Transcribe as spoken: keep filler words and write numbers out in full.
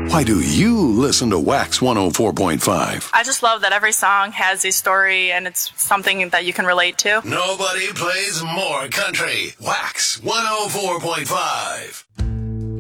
Why do you listen to Wax one oh four point five? I just love that every song has a story and it's something that you can relate to. Nobody plays more country. Wax one oh four point five.